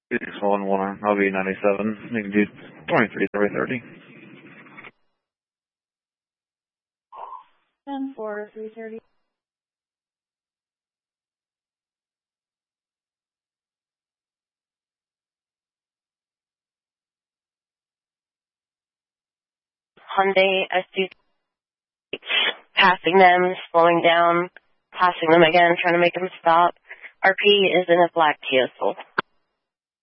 611, I'll be 97. You can do 23, 30. 10-4, 330. Hyundai S2, passing them, slowing down, passing them again, trying to make them stop. RP is in a black Kia Soul.